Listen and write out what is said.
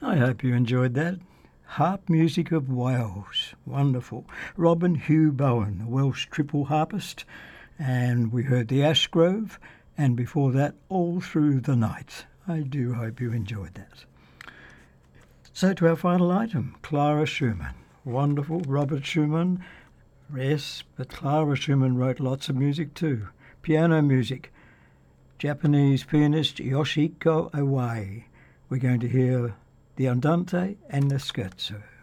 I hope you enjoyed that. Harp Music of Wales, wonderful. Robin Hugh Bowen, a Welsh triple harpist, and we heard the Ashgrove, and before that, All Through the Night. I do hope you enjoyed that. So to our final item, Clara Schumann. Wonderful, Robert Schumann. Yes, but Clara Schumann wrote lots of music too. Piano music. Japanese pianist Yoshiko Iwai. We're going to hear the Andante and the Scherzo.